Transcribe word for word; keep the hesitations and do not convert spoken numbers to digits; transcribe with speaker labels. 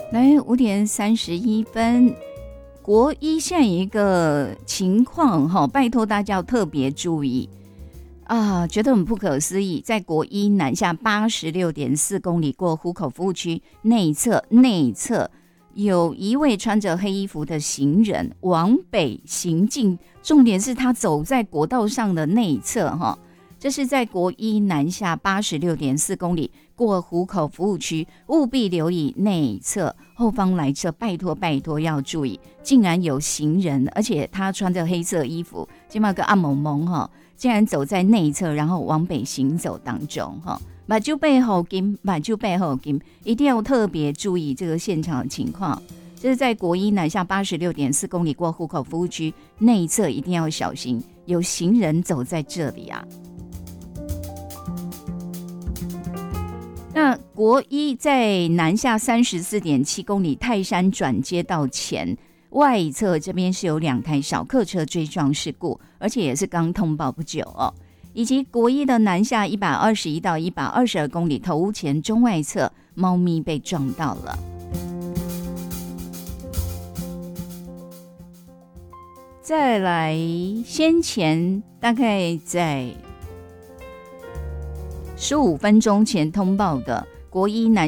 Speaker 1: 来五点三十一分，国一现在有一个情况哈，拜托大家要特别注意啊，觉得很不可思议，在国一南下八十六点四公里过湖口服务区内侧，内侧有一位穿着黑衣服的行人往北行进，重点是他走在国道上的内侧哈。这是在国一南下八十六点四公里过湖口服务区，务必留意内侧后方来车，拜托拜托要注意，竟然有行人，而且他穿着黑色衣服，今嘛个阿蒙蒙哈，竟然走在内侧，然后往北行走当中哈，目睭背后金，目睭背后金，一定要特别注意这个现场的情况。这是在国一南下八十六点四公里过湖口服务区内侧，一定要小心，有行人走在这里啊。那国一在南下三十四点七公里泰山转接道前外侧，这边是有两台小客车追撞事故，而且也是刚通报不久哦。以及国一的南下一百二十一到一百二十二公里头屋前中外侧，猫咪被撞到了。再来，先前大概在十五分钟前通报的国一南